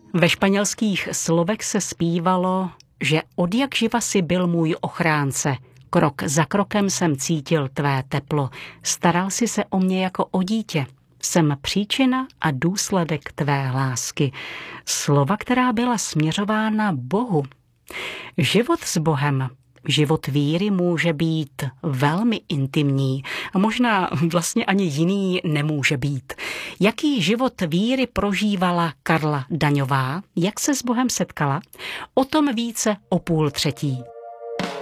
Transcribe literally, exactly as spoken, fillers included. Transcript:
Ve španělských slovech se zpívalo, že odjakživa si byl můj ochránce. Krok za krokem jsem cítil tvé teplo. Staral si se o mě jako o dítě. Jsem příčina a důsledek tvé lásky. Slova, která byla směřována Bohu. Život s Bohem, život víry může být velmi intimní a možná vlastně ani jiný nemůže být. Jaký život víry prožívala Karla Daňová, jak se s Bohem setkala, o tom více o půl třetí.